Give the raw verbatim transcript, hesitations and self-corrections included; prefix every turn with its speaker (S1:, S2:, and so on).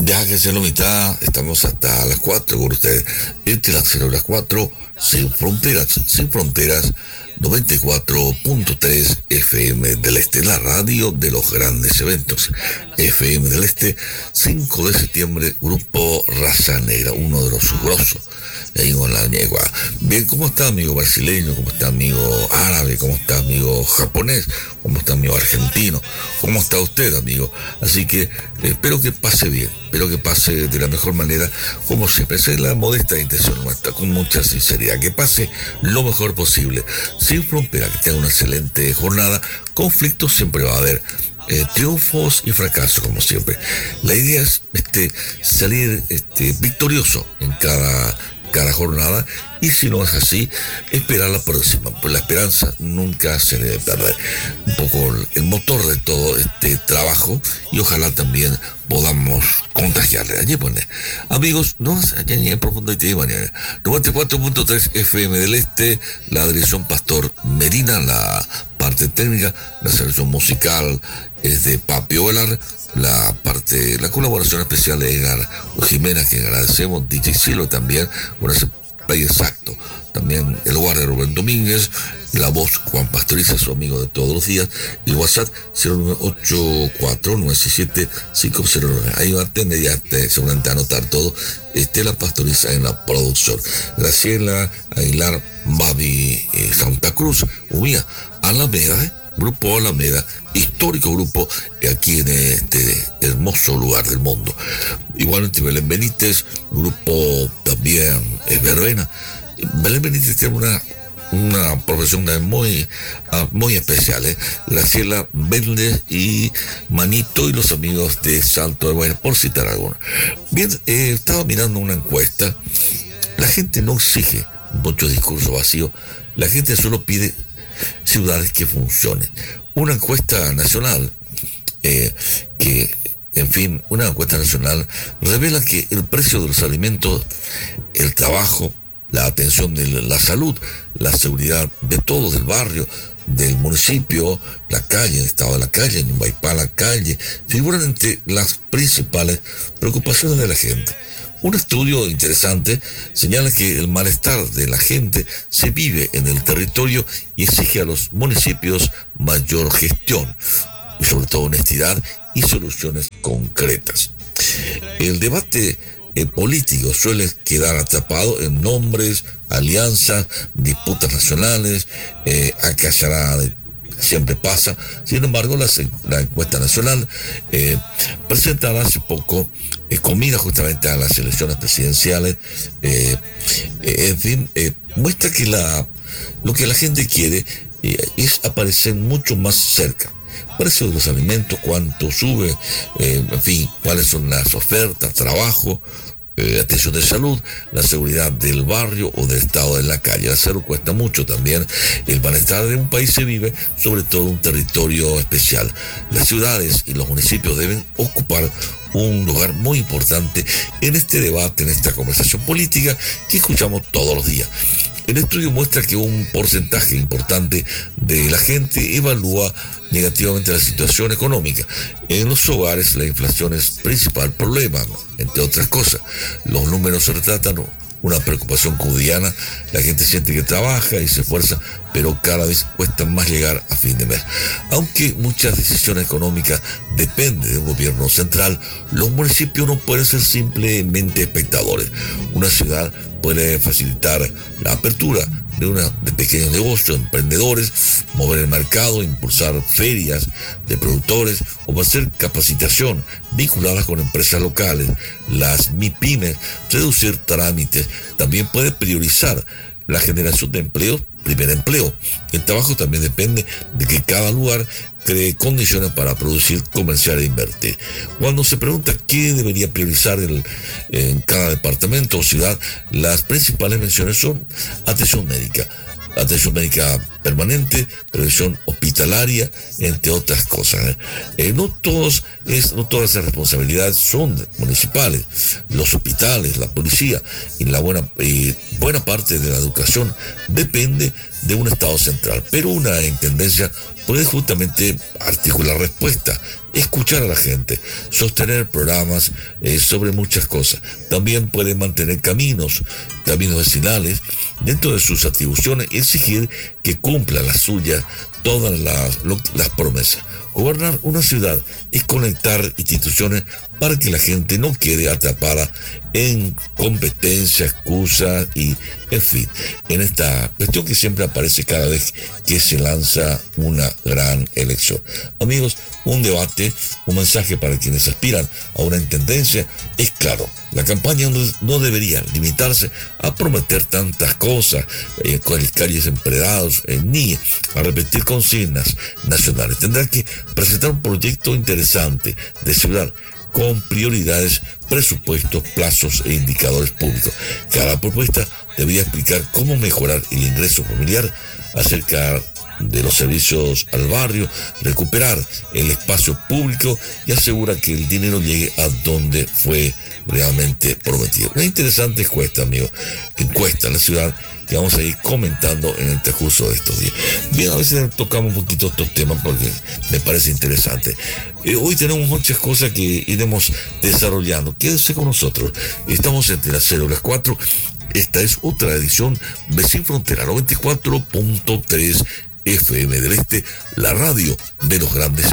S1: Ya que se la mitad, estamos hasta las cuatro con ustedes. Entre las cero y las cuatro, sin fronteras, sin fronteras, noventa y cuatro punto tres F M del Este, la radio de los grandes eventos. F M del Este, cinco de septiembre, Grupo Raza Negra, uno de los grosos. Ahí con la ñegua. Bien, ¿cómo está amigo brasileño? ¿Cómo está amigo árabe? ¿Cómo está amigo japonés? ¿Cómo está amigo argentino? ¿Cómo está usted, amigo? Así que eh, espero que pase bien, espero que pase de la mejor manera, como siempre. Esa es la modesta intención nuestra, con mucha sinceridad, que pase lo mejor posible, sin frontera, que tenga una excelente jornada. Conflictos siempre va a haber. Eh, triunfos y fracasos, como siempre. La idea es este, salir este, victorioso en cada, cada jornada, y si no es así, esperar la próxima. Pues la esperanza nunca se debe perder. Un poco el, el motor de todo este trabajo, y ojalá también podamos contagiarle. Allí pone, amigos, no allá en profundo y te mañana. noventa y cuatro punto tres F M del Este, la dirección Pastor Medina, la parte técnica, la selección musical es de Papi Ovelar, la parte, la colaboración especial de Edgar Jiménez, que agradecemos, D J Silo también, con ese play exacto. También el hogar de Rubén Domínguez, la voz Juan Pastoriza, su amigo de todos los días, y el WhatsApp cero nueve ocho cuatro nueve seis siete cinco cero nueve. Ahí va a tener ya te, seguramente a anotar todo. Estela Pastoriza en la producción. Graciela Aguilar, Babi eh, Santa Cruz, Humía, Alameda, eh, Grupo Alameda, histórico grupo aquí en este hermoso lugar del mundo. Igualmente Belén Benítez, grupo también eh, Verbena. Belén Benítez tiene una, una profesión muy, uh, muy especial, ¿eh? Graciela Méndez y Manito y los amigos de Salto de Guayana, por citar algunos. Bien, eh, estaba mirando una encuesta. La gente no exige mucho discurso vacío, la gente solo pide ciudades que funcionen. Una encuesta nacional eh, que, en fin, una encuesta nacional revela que el precio de los alimentos, el trabajo, la atención de la salud, la seguridad de todos, del barrio, del municipio, la calle, el estado de la calle, en Baipá, la calle, figuran entre las principales preocupaciones de la gente. Un estudio interesante señala que el malestar de la gente se vive en el territorio y exige a los municipios mayor gestión, y sobre todo honestidad y soluciones concretas. El debate eh, político suele quedar atrapado en nombres, alianzas, disputas nacionales, eh, acallarada siempre pasa. Sin embargo, la, la encuesta nacional eh, presentada hace poco eh, combina justamente a las elecciones presidenciales, eh, eh, en fin, eh, muestra que la, lo que la gente quiere eh, es aparecer mucho más cerca. Precio de los alimentos, cuánto sube, eh, en fin, cuáles son las ofertas, trabajo, Eh, atención de salud, la seguridad del barrio o del estado de la calle. Hacerlo cuesta mucho también. El malestar de un país se vive sobre todo en un territorio especial. Las ciudades y los municipios deben ocupar un lugar muy importante en este debate, en esta conversación política que escuchamos todos los días. El estudio muestra que un porcentaje importante de la gente evalúa negativamente la situación económica. En los hogares la inflación es principal problema, entre otras cosas. Los números retratan una preocupación cotidiana. La gente siente que trabaja y se esfuerza, pero cada vez cuesta más llegar a fin de mes. Aunque muchas decisiones económicas dependen de un gobierno central, los municipios no pueden ser simplemente espectadores. Una ciudad puede facilitar la apertura de, una, de pequeños negocios, emprendedores, mover el mercado, impulsar ferias de productores o hacer capacitación vinculadas con empresas locales, las MIPYMES, reducir trámites. También puede priorizar la generación de empleo, primer empleo. El trabajo también depende de que cada lugar cree condiciones para producir, comerciar e invertir. Cuando se pregunta qué debería priorizar el, en cada departamento o ciudad, las principales menciones son atención médica, atención médica permanente, prevención hospitalaria, entre otras cosas. Eh, no todos es, no todas esas responsabilidades son municipales. Los hospitales, la policía y la buena, eh, buena parte de la educación depende de un Estado central, pero una intendencia puede justamente articular respuesta escuchar a la gente, sostener programas eh, sobre muchas cosas. También puede mantener caminos, caminos vecinales dentro de sus atribuciones y exigir que cumpla las suyas todas las, lo, las promesas. Gobernar una ciudad es conectar instituciones para que la gente no quede atrapada en competencia, excusas y, en fin, en esta cuestión que siempre aparece cada vez que se lanza una gran elección. Amigos, un debate, un mensaje para quienes aspiran a una intendencia es claro. La campaña no, no debería limitarse a prometer tantas cosas, eh, con calles empedrados, eh, ni a repetir consignas nacionales. Tendrá que presentar un proyecto interesante de ciudad con prioridades, presupuestos, plazos e indicadores públicos. Cada propuesta debería explicar cómo mejorar el ingreso familiar, acerca de los servicios al barrio, recuperar el espacio público y asegura que el dinero llegue a donde fue realmente prometido. Una interesante encuesta, amigo, encuesta en la ciudad que vamos a ir comentando en el transcurso de estos días. Bien, a veces tocamos un poquito estos temas porque me parece interesante. Eh, hoy tenemos muchas cosas que iremos desarrollando. Quédense con nosotros. Estamos entre las cero y las cuatro. Esta es otra edición de Sin Frontera noventa y cuatro punto tres F M del Este, la radio de los grandes